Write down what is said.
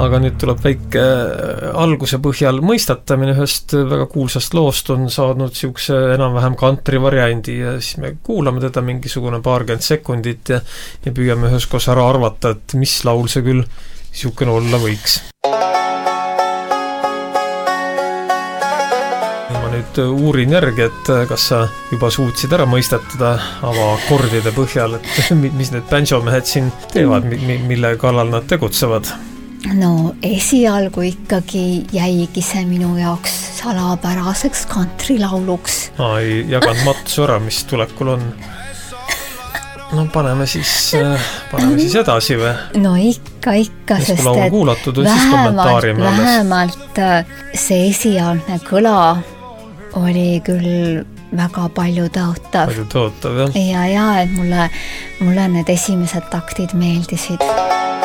aga nüüd tuleb väike alguse põhjal mõistatamine ühest väga kuulsast loost on saanud siukse enam-vähem country variandi ja siis me kuulame teda mingisugune 20 sekundit ja püüame üheskoos ära arvata, et mis laul see küll siukene olla võiks. Ma nüüd uurin järgi, et kas sa juba suutsid ära mõistatada avakordide põhjal, et mis need banjomehed siin teevad, mille kallal nad tegutsevad? No esialgu ikkagi jäigi see minu jaoks salapäraseks countrylauluks. Ei jaganud matsu ära, mis tulekul on. No paneme siis edasi või? No ikka, sest et kuulatud, vähemalt see esialgne kõla oli küll väga palju tõotav. Palju tõotav, jah. Ja, et mulle need esimesed taktid meeldisid.